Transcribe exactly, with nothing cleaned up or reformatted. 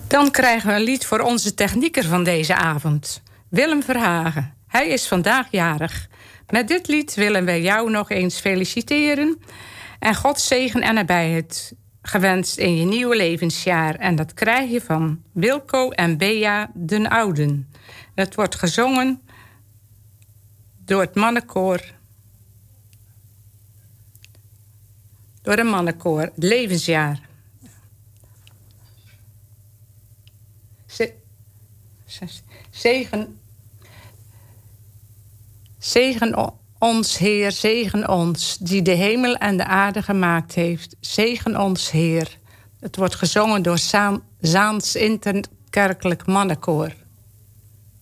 Dan krijgen we een lied voor onze technieker van deze avond, Willem Verhagen. Hij is vandaag jarig. Met dit lied willen wij jou nog eens feliciteren en God zegen en nabijheid gewenst in je nieuwe levensjaar. En dat krijg je van Wilco en Bea den Ouden. Het wordt gezongen door het mannenkoor. Door een mannenkoor. Levensjaar. Zegen. Zegen ons, Heer, zegen ons, die de hemel en de aarde gemaakt heeft. Zegen ons, Heer. Het wordt gezongen door Zaans Interkerkelijk Mannenkoor.